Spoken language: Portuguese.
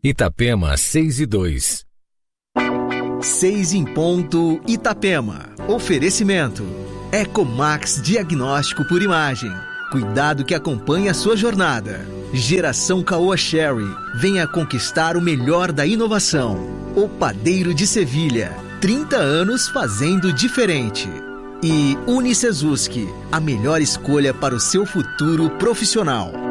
Itapema 6:02. 6 em ponto, Itapema. Oferecimento. Ecomax Diagnóstico por Imagem. Cuidado que acompanha a sua jornada. Geração Caoa Sherry. Venha conquistar o melhor da inovação. O Padeiro de Sevilha. 30 anos fazendo diferente. E Unicesuski. A melhor escolha para o seu futuro profissional.